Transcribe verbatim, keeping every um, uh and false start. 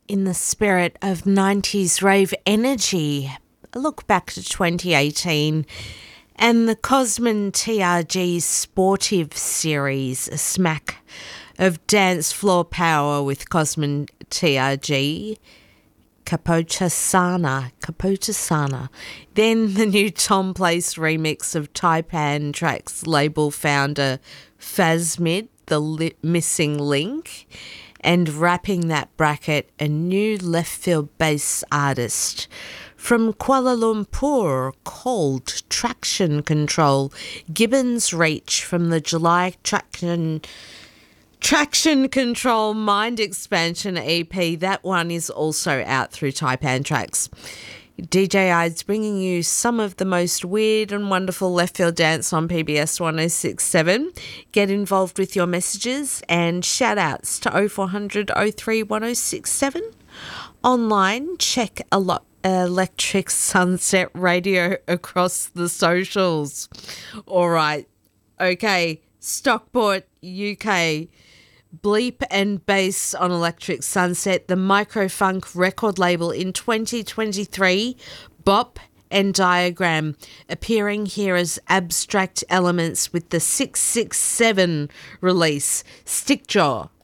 in the spirit of nineties rave energy, a look back to twenty eighteen and the Cosman T R G Sportive Series, a smack of dance floor power with Cosman T R G. Capotasana, Capotasana. Then the new Tom Place remix of Taipan Tracks label founder Phasmid, the li- missing link, and wrapping that bracket, a new left field bass artist from Kuala Lumpur called Traction Control, Gibbons Reach from the July Traction Traction Control Mind Expansion E P. That one is also out through Taipan Tracks. D J Ides bringing you some of the most weird and wonderful left field dance on P B S one oh six point seven. Get involved with your messages and shout outs to oh four hundred oh three one oh six seven. Online, check a lot. Electric Sunset Radio across the socials. All right. Okay. Stockport, U K. Bleep and Bass on Electric Sunset, the Microfunk record label in twenty twenty-three, Bop and Diagram, appearing here as Abstract Elements with the six six seven release, Stickjaw.